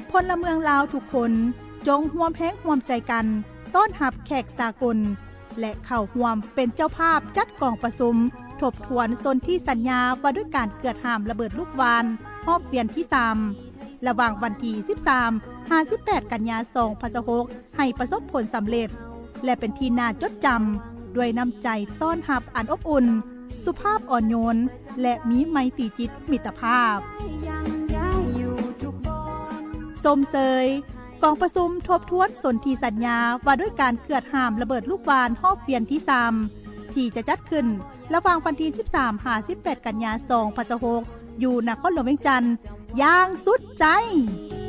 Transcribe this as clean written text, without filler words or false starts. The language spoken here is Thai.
พลเมืองลาวทุกคนจงร่วมแรงร่วมใจกันต้อนรับแขกสากลและเข้าร่วมเป็นเจ้าภาพจัดกองประชุมทบทวนสนธิสัญญาว่าด้วยการเกิดห้ามระเบิดลูกวานรอบเวียนที่3ระหว่างวันที่13-58 กันยายน 2026ให้ประสบผลสำเร็จและเป็นที่น่าจดจำด้วยน้ำใจต้อนรับอันอบอุ่นสุภาพอ่อนโยนและมีไมตรีจิตมิตรภาพสมเสยกองประชุมทบทวนสนธิสัญญาว่าด้วยการเกิดห้ามระเบิดลูกวานรอบเวียนที่3ที่จะจัดขึ้นระหว่างวันที่13-58 กันยายน 2026อยู่นครหลวงเวียงจันทน์อย่างสุดใจ